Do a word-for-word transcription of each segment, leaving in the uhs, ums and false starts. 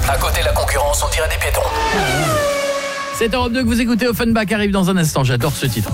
À côté de la concurrence, on dirait des piétons. C'est Europe deux que vous écoutez. Offenbach arrive dans un instant. J'adore ce titre.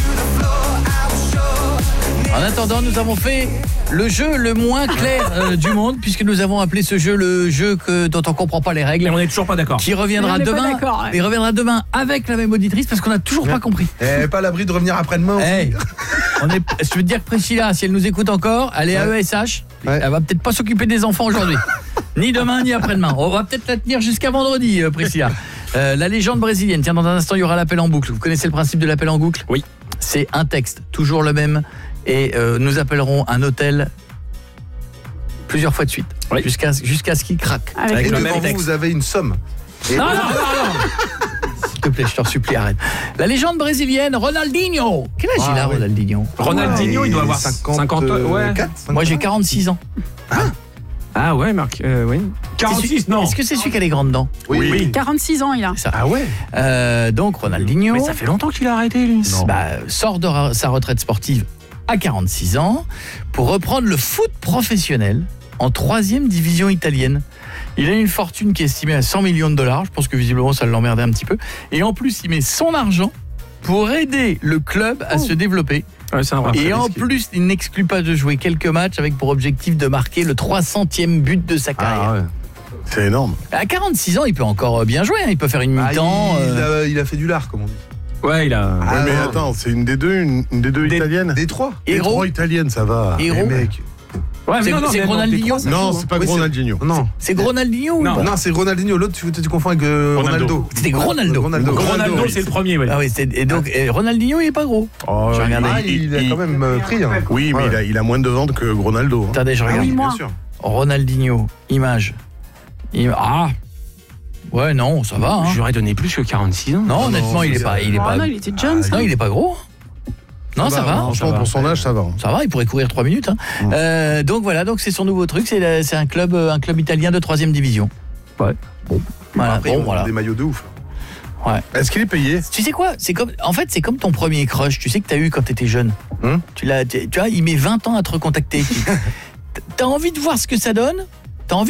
En attendant, nous avons fait le jeu le moins clair euh, du monde, puisque nous avons appelé ce jeu le jeu que, dont on ne comprend pas les règles. Et on n'est toujours pas d'accord. Qui reviendra demain. Ouais. Il reviendra demain avec la même auditrice, parce qu'on n'a toujours ouais. pas compris. Et pas à l'abri de revenir après-demain. Hey, on est, je veux te dire, Priscilla, si elle nous écoute encore, elle est ouais. à E S H. Ouais. Elle va peut-être pas s'occuper des enfants aujourd'hui. Ni demain, ni après-demain. On va peut-être la tenir jusqu'à vendredi, euh, Priscilla. Euh, la légende brésilienne. Tiens, dans un instant, il y aura l'appel en boucle. Vous connaissez le principe de l'appel en boucle ? Oui. C'est un texte, toujours le même. Et euh, nous appellerons un hôtel plusieurs fois de suite, oui. jusqu'à jusqu'à ce qu'il craque. Avec, Avec le même texte. Vous, vous avez une somme. Et non, non, non, non. S'il te plaît, je t'en supplie, arrête. La légende brésilienne, Ronaldinho. Quel âge ah, il a, oui. Ronaldinho Ronaldinho, ouais, il doit avoir cinquante, ouais. Moi, j'ai quarante-six ans. Ah, ah ouais, Marc, euh, oui. quarante-six, non. Est-ce que c'est celui qui a les grandes dents ? Oui. oui. quarante-six ans, il a. Ça. Ah ouais. Euh, donc, Ronaldinho. Mais ça fait longtemps qu'il a arrêté, lui. Bah, sort de sa retraite sportive à quarante-six ans pour reprendre le foot professionnel en troisième division italienne. Il a une fortune qui est estimée à cent millions de dollars. Je pense que visiblement ça l'emmerdait un petit peu. Et en plus, il met son argent pour aider le club à oh. se développer. Ouais, c'est un et en risqué. Plus, il n'exclut pas de jouer quelques matchs avec pour objectif de marquer le trois centième but de sa carrière. Ah ouais. C'est énorme. À quarante-six ans, il peut encore bien jouer. Hein. Il peut faire une mi-temps. Ah, il, euh... a, il a fait du lard, comme on dit. Ouais, il a. Ah, ouais, mais non. Attends, c'est une des deux, une, une des deux des, italiennes. Des trois. Des trois italiennes, ça va. Héros. Mec. Ouais, mais c'est, non, non, c'est Ronaldinho. Non, c'est pas oui, Ronaldinho. Non, c'est, c'est Ronaldinho. Non, non, c'est Ronaldinho. L'autre, tu, tu confonds avec euh, Ronaldo. Ronaldo. C'était Ronaldo. Ronaldo, Ronaldo, Ronaldo c'est, c'est le premier. Ouais. Ah oui, c'est, et donc et Ronaldinho, il est pas gros. Oh, je regarde. Ah, il, il a quand même euh, pris. Hein. Oui, mais ouais. il, a, il a moins de ventes que Ronaldo. Hein. Attendez, je regarde. Ah oui, bien sûr. Ronaldinho, image. Im... Ah. Ouais, non, ça va. Hein. J'aurais donné plus que quarante-six ans. Non, honnêtement, non, il est pas, il est oh, pas. Non, il était jeune. Ah, non, il est pas gros. Non, ça, ça va. va. Franchement, pour son âge, ça va. Ça va, il pourrait courir trois minutes. Hein. Mmh. Euh, donc voilà, donc c'est son nouveau truc. C'est, la, c'est un club, un club italien de troisième division. Ouais. Bon. Voilà. Après, bon, ils voilà. Des maillots de ouf. Ouais. Est-ce qu'il est payé ? Tu sais quoi ? C'est comme, en fait, c'est comme ton premier crush. Tu sais que t'as eu quand t'étais jeune. Hum tu l'as, tu vois, il met vingt ans à te recontacter. T'as envie de voir ce que ça donne ?